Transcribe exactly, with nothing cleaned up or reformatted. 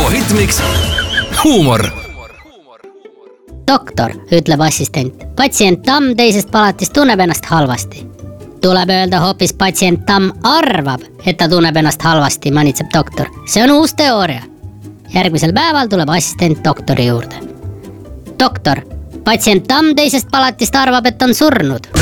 infohitmiks huumor. Doktor, ütleb assistent. Patsient Tamm teisest palatist tunneb ennast halvasti. Tuleb öelda hoopis patsient Tamm arvab, et ta tunneb ennast halvasti, manitseb doktor. See on uus teooria. Järgmisel päeval tuleb assistent doktori juurde. Doktor, patsient Tamm teisest palatist arvab, et on surnud.